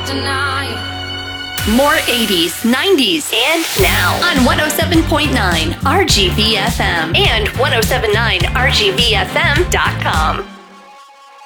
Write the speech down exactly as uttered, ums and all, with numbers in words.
More eighties, nineties, and now on one oh seven point nine R G V F M and ten seventy-nine R G V F M dot com.